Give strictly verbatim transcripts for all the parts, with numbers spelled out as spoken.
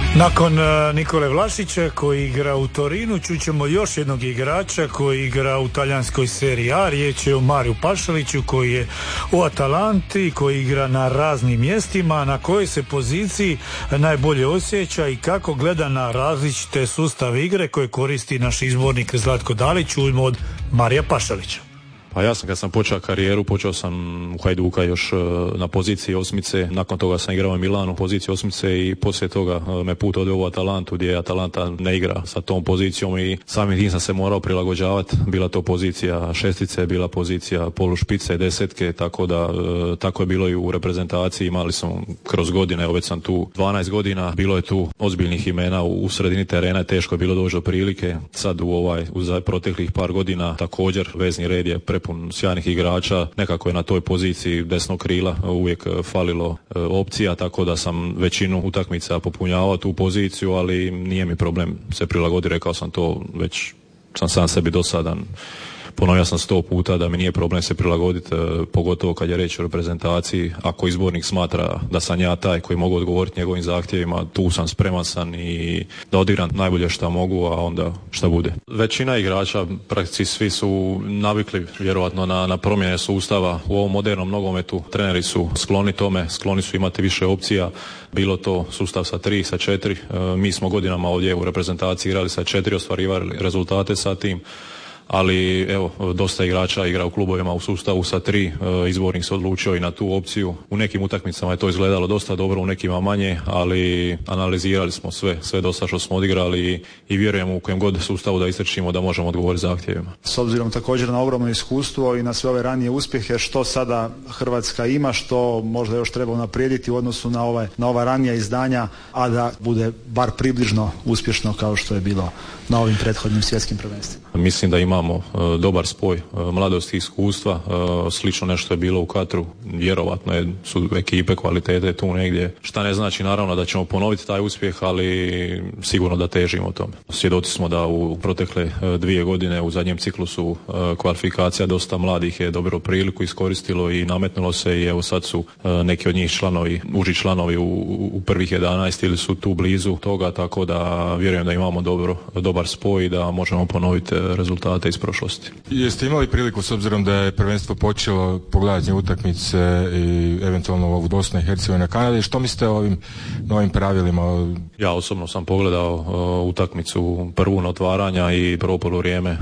Nakon uh, Nikole Vlašića koji igra u Torinu, čućemo još jednog igrača koji igra u talijanskoj seriji A. Riječ je o Mariju Pašaliću koji je u Atalanti, koji igra na raznim mjestima, na kojoj se poziciji najbolje osjeća i kako gleda na različite sustave igre koje koristi naš izbornik Zlatko Dalić. Čujmo od Marija Pašalića. Pa ja sam kad sam počeo karijeru, počeo sam u Hajduka još na poziciji osmice, nakon toga sam igrao u Milanu poziciju osmice i poslije toga me put odveo u Atalantu gdje Atalanta ne igra sa tom pozicijom i samim tim sam se morao prilagođavati. Bila to pozicija šestice, bila pozicija polušpice, desetke, tako da tako je bilo i u reprezentaciji. Imali smo kroz godine, evo već sam tu dvanaest godina, bilo je tu ozbiljnih imena u sredini terena, teško je bilo doći do prilike. Sad u ovaj u proteklih par godina također vezni red je pre pun sjajnih igrača, nekako je na toj poziciji desnog krila uvijek falilo e, opcija, tako da sam većinu utakmica popunjavao tu poziciju, ali nije mi problem se prilagoditi, rekao sam to, već sam sam sebi dosadan. Ponovio sam sto puta da mi nije problem se prilagoditi, e, pogotovo kad je reč o reprezentaciji. Ako izbornik smatra da sam ja taj koji mogu odgovoriti njegovim zahtjevima, tu sam, spreman sam i da odigram najbolje šta mogu, a onda šta bude. Većina igrača, praktički svi su navikli vjerojatno na, na promjene sustava. U ovom modernom nogometu treneri su skloni tome, skloni su imati više opcija. Bilo to sustav sa tri, sa četiri. E, mi smo godinama ovdje u reprezentaciji igrali sa četiri, ostvarivali rezultate sa tim. Ali evo, dosta igrača igra u klubovima u sustavu sa tri, izbornik se odlučio i na tu opciju. U nekim utakmicama je to izgledalo dosta dobro, u nekima manje, ali analizirali smo sve, sve dosta što smo odigrali i vjerujemo u kojem god sustavu da istrčimo da možemo odgovoriti zahtjevima. S obzirom također na ogromno iskustvo i na sve ove ranije uspjehe, što sada Hrvatska ima, što možda još treba unaprijediti u odnosu na, ovaj, na ova ranija izdanja, a da bude bar približno uspješno kao što je bilo na ovim prethodnim svjetskim prvenstvima? Mislim da imamo uh, dobar spoj uh, mladosti i iskustva, uh, slično nešto je bilo u Katru, vjerovatno je, su ekipe kvalitete tu negdje, šta ne znači naravno da ćemo ponoviti taj uspjeh, ali sigurno da težimo tome. Svjedoci smo da u protekle uh, dvije godine u zadnjem ciklusu uh, kvalifikacija dosta mladih je dobro priliku iskoristilo i nametnulo se i evo sad su uh, neki od njih članovi, uži članovi u, u prvih jedanaest ili su tu blizu toga, tako da vjerujem da imamo dobro, dobar spoj i da možemo ponoviti rezultate iz prošlosti. Jeste imali priliku, s obzirom da je prvenstvo počelo, pogledati utakmice i eventualno ovu Bosna i Hercegovina, Kanada, što mislite o ovim novim pravilima? Ja osobno sam pogledao uh, utakmicu prvu na otvaranja i prvo poluvrijeme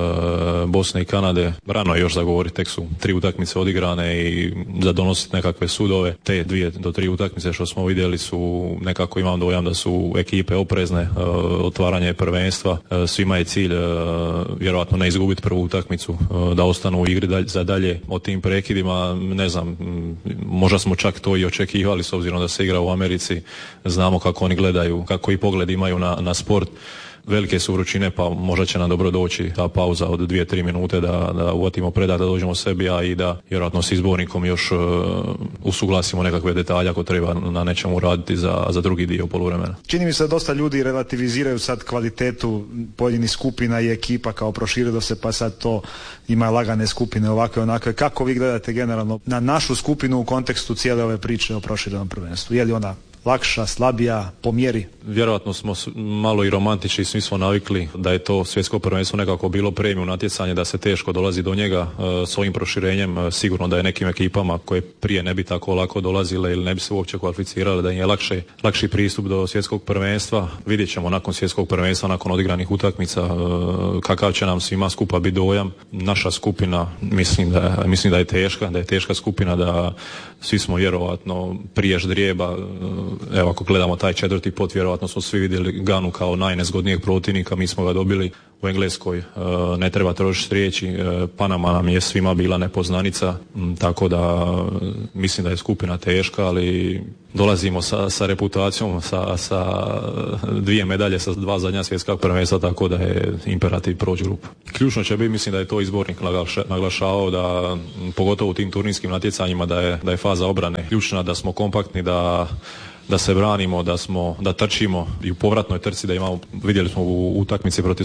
uh, Bosne i Kanade. Rano je još za govoriti, tek su tri utakmice odigrane i za donositi nekakve sudove. Te dvije do tri utakmice što smo vidjeli su, nekako imam dojam da su ekipe oprezne, uh, otvaranje je prvenstva, uh, svima je cilj uh, vjerojatno ne izgubiti prvu utakmicu, da ostanu u igri dalje, za dalje. O tim prekidima, ne znam, možda smo čak to i očekivali s obzirom da se igra u Americi, znamo kako oni gledaju, kako i pogled imaju na, na sport. Velike su vrućine, pa možda će nam dobro doći ta pauza od dvije, tri minute da, da uvatimo predah, da dođemo sebi, a i da vjerojatno s izbornikom još uh, usuglasimo nekakve detalje ako treba na nečemu raditi za, za drugi dio poluvremena. Čini mi se da dosta ljudi relativiziraju sad kvalitetu pojedinih skupina i ekipa, kao proširilo se pa sad to ima lagane skupine ovakve onakve. Kako vi gledate generalno na našu skupinu u kontekstu cijele ove priče o proširenom prvenstvu? Je li ona lakša, slabija, po mjeri? Vjerojatno smo malo i romantični, svi smo navikli da je to svjetsko prvenstvo nekako bilo premium natjecanje, da se teško dolazi do njega. E, s ovim proširenjem e, sigurno da je nekim ekipama koje prije ne bi tako lako dolazile ili ne bi se uopće kvalificirale, da im je lakše, lakši pristup do svjetskog prvenstva. Vidjet ćemo nakon svjetskog prvenstva, nakon odigranih utakmica, e, kakav će nam svima skupa biti dojam. Naša skupina, mislim da, mislim da je teška, da je teška skupina, da svi smo vjerojatno prije ždrijeba, evo ako gledamo taj četvrti pot, vjerojatno smo svi vidjeli Ganu kao najnezgodnijeg protivnika, mi smo ga dobili u Engleskoj, ne treba trošiti riječi, Panama nam je svima bila nepoznanica, tako da mislim da je skupina teška, ali dolazimo sa, sa reputacijom, sa, sa dvije medalje, sa dva zadnja svjetska prvenstva, tako da je imperativ proći grupu. Ključno će biti, mislim da je to izbornik naglašavao, da pogotovo u tim turnirskim natjecanjima da je, da je faza obrane ključna, da smo kompaktni, da da se branimo, da smo, da trčimo i u povratnoj trci, da imamo, vidjeli smo u utakmici protiv Slovenije da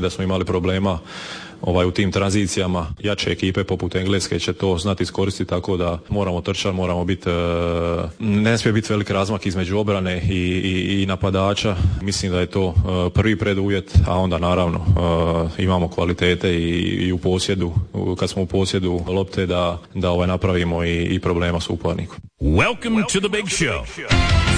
da smo imali problema ovaj, u tim tranzicijama. Jače ekipe poput Engleske će to znati iskoristiti, tako da moramo trčati, moramo biti, ne smije biti velik razmak između obrane i, i, i napadača. Mislim da je to prvi preduvjet, a onda naravno imamo kvalitete i, i u posjedu, kad smo u posjedu lopte da, da ovaj napravimo i, i problema s upornikom. Welcome to the big show.